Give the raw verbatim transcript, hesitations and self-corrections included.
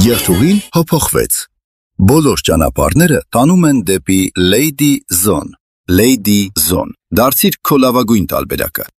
Երթուղին հոփոխվեց։ Բոլոր ճանապարհները տանում են դեպի Lady Zone։ Lady Zone։ Դարձիր քո լավագույն տարբերակը։